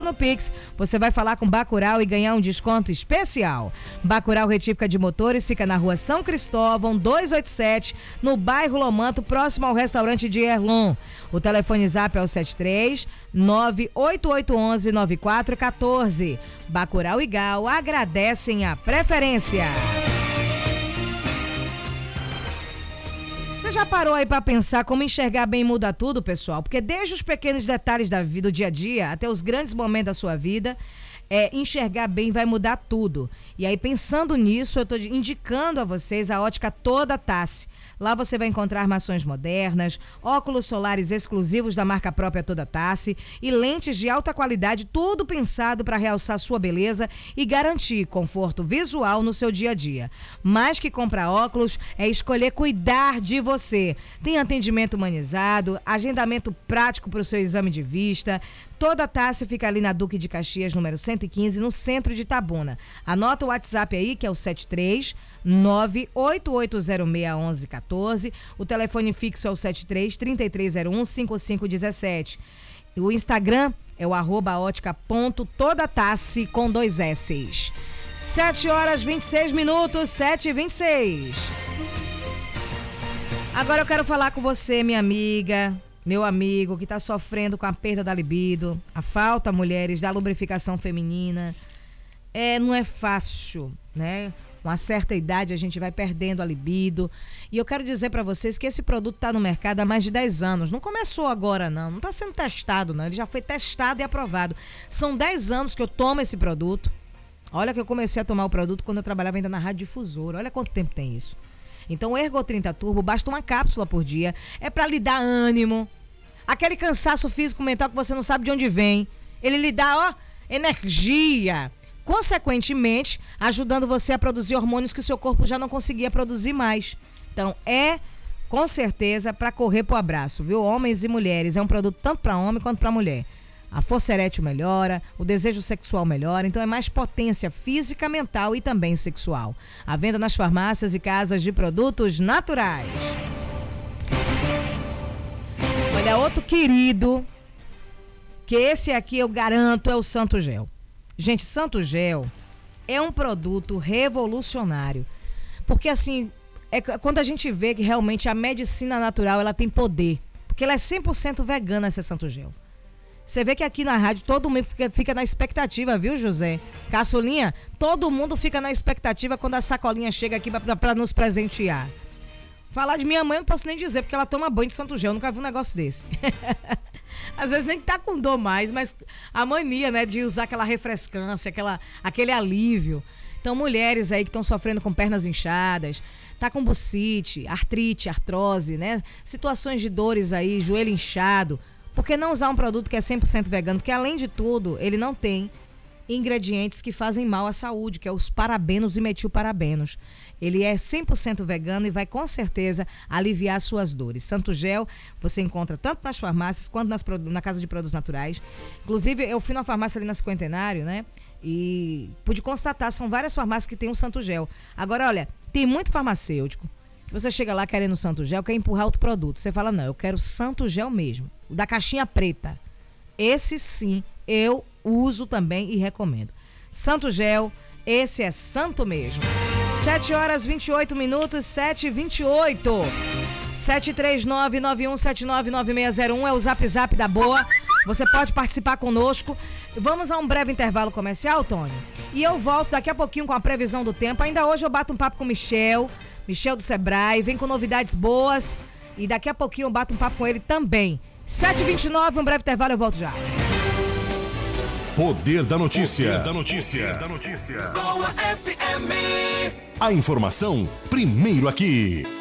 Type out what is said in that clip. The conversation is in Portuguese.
no Pix, você vai falar com Bacurau e ganhar um desconto especial. Bacurau Retífica de Motores fica na rua São Cristóvão, 287, no bairro Lomanto, próximo ao restaurante de Erlon. O telefone zap é o 73 98811 9414. Bacurau e Gal agradecem a preferência. Você já parou aí para pensar como enxergar bem muda tudo, pessoal? Porque desde os pequenos detalhes da vida, do dia a dia, até os grandes momentos da sua vida, enxergar bem vai mudar tudo. E aí, pensando nisso, eu estou indicando a vocês a ótica Toda Tassi. Lá você vai encontrar armações modernas, óculos solares exclusivos da marca própria Toda Tassi e lentes de alta qualidade, tudo pensado para realçar sua beleza e garantir conforto visual no seu dia a dia. Mais que comprar óculos, é escolher cuidar de você. Tem atendimento humanizado, agendamento prático para o seu exame de vista. Toda Tassi fica ali na Duque de Caxias, número 115, no centro de Itabuna. Anota o WhatsApp aí, que é o 73 988061114. O telefone fixo é o 73 3301 5517. O Instagram é o @ótica.todatassi com 2 S's. 7h26, 7h26. Agora eu quero falar com você, minha amiga, meu amigo, que está sofrendo com a perda da libido, a falta, mulheres, da lubrificação feminina. Não é fácil, né? Com uma certa idade a gente vai perdendo a libido. E eu quero dizer para vocês que esse produto está no mercado há mais de 10 anos. Não começou agora, não. Não está sendo testado, não. Ele já foi testado e aprovado. São 10 anos que eu tomo esse produto. Olha que eu comecei a tomar o produto quando eu trabalhava ainda na Rádio Difusora. Olha quanto tempo tem isso. Então o Ergo 30 Turbo, basta uma cápsula por dia. É para lhe dar ânimo. Aquele cansaço físico mental que você não sabe de onde vem. Ele lhe dá, energia. Consequentemente, ajudando você a produzir hormônios que o seu corpo já não conseguia produzir mais. Então, com certeza, para correr pro abraço, viu? Homens e mulheres, é um produto tanto para homem quanto para mulher. A força erétil melhora, o desejo sexual melhora, então é mais potência física, mental e também sexual. À venda nas farmácias e casas de produtos naturais. Olha, outro querido, que esse aqui eu garanto é o Santo Gel. Gente, Santo Gel é um produto revolucionário, porque assim, quando a gente vê que realmente a medicina natural, ela tem poder, porque ela é 100% vegana, essa Santo Gel. Você vê que aqui na rádio todo mundo fica na expectativa, viu, José? Caçulinha, todo mundo fica na expectativa quando a sacolinha chega aqui para nos presentear. Falar de minha mãe eu não posso nem dizer, porque ela toma banho de Santo Gel, eu nunca vi um negócio desse. Às vezes nem tá com dor mais, mas a mania, né, de usar aquela refrescância, aquele alívio. Então, mulheres aí que estão sofrendo com pernas inchadas, tá com bucite, artrite, artrose, né? Situações de dores aí, joelho inchado. Por que não usar um produto que é 100% vegano? Porque, além de tudo, ele não tem ingredientes que fazem mal à saúde, que é os parabenos e metilparabenos. Ele é 100% vegano e vai com certeza aliviar suas dores. Santo Gel você encontra tanto nas farmácias quanto na Casa de Produtos Naturais. Inclusive, eu fui na farmácia ali na Cinquentenário, né? E pude constatar, são várias farmácias que tem o Santo Gel. Agora, olha, tem muito farmacêutico. Você chega lá querendo o Santo Gel, quer empurrar outro produto. Você fala, não, eu quero Santo Gel mesmo. O da caixinha preta. Esse sim, eu uso também e recomendo. Santo Gel, esse é santo mesmo. 7h28, 7h28. 73991799601 é o Zap da Boa. Você pode participar conosco. Vamos a um breve intervalo comercial, Tony? E eu volto daqui a pouquinho com a previsão do tempo. Ainda hoje eu bato um papo com o Michel do Sebrae, vem com novidades boas. E daqui a pouquinho eu bato um papo com ele também. 7h29, um breve intervalo, eu volto já. Poder da Notícia. Boa FM. A informação primeiro aqui.